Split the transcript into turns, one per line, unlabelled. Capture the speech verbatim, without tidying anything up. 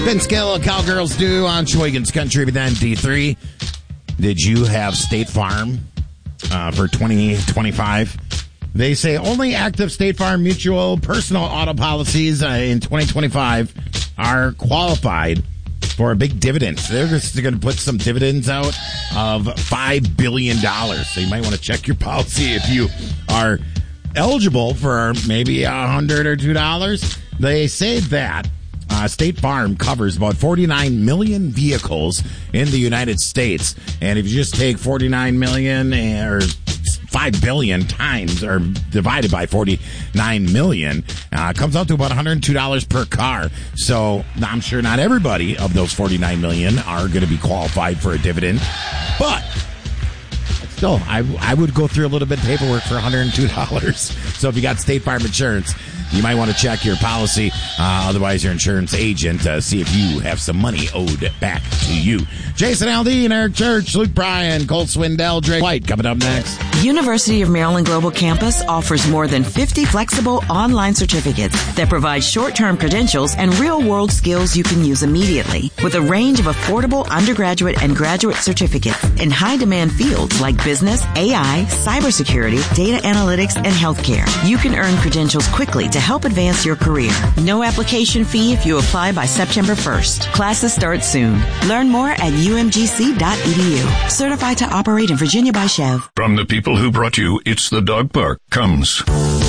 Vince Gill, Cowgirls Do on Sheboygan's Country with N D three. Did you have State Farm uh, for twenty twenty-five? They say only active State Farm Mutual personal auto policies uh, in twenty twenty-five are qualified for a big dividend. So they're just going to put some dividends out of five billion dollars. So you might want to check your policy if you are eligible for maybe a hundred or two dollars. They say that uh, State Farm covers about forty-nine million vehicles in the United States. And if you just take forty-nine million or five billion times or divided by forty-nine million, uh, comes out to about one hundred two dollars per car. So I'm sure not everybody of those forty-nine million are going to be qualified for a dividend, but still, I, I would go through a little bit of paperwork for one hundred two dollars. So if you got State Farm insurance, you might want to check your policy. Uh, otherwise, your insurance agent, uh, see if you have some money owed back to you. Jason Aldean, Eric Church, Luke Bryan, Colt Swindell, Drake White coming up next.
University of Maryland Global Campus offers more than fifty flexible online certificates that provide short-term credentials and real-world skills you can use immediately. With a range of affordable undergraduate and graduate certificates in high-demand fields like business, A I, cybersecurity, data analytics, and healthcare, you can earn credentials quickly to help advance your career. No application fee if you apply by September first. Classes start soon. Learn more at u m g c dot e d u. Certified to operate in Virginia by Chev.
From the people who brought you It's the Dog Park comes